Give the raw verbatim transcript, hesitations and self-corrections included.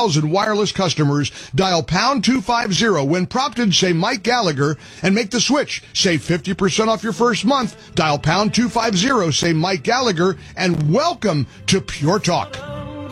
thousand wireless customers. Dial pound two fifty. When prompted, say Mike Gallagher and make the switch. Save fifty percent off your first month. Dial pound two fifty, say Mike Gallagher, and welcome to Pure Talk.